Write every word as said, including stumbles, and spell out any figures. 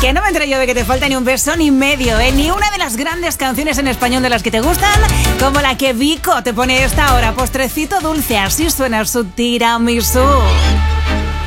Que no me entero yo de que te falta ni un beso ni medio, ¿eh? Ni una de las grandes canciones en español de las que te gustan, como la que Vico te pone esta hora, postrecito dulce, así suena su tiramisú.